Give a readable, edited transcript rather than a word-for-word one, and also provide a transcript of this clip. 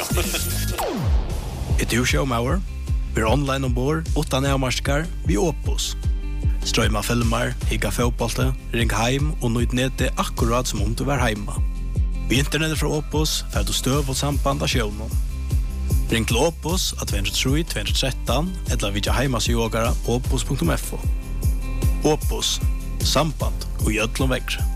Ett show vi är online ombord utan avmarskar vi Opus. Strömma filmer, higga fotbollte, ring heim och nöjt nätet akkurat som om du var hemma. Vi internet från Opus för du stöv och samband av showen. Ring till Opus at 203-213 eller via heimasjogara opus.fo. Opus, samband och gödlom växer.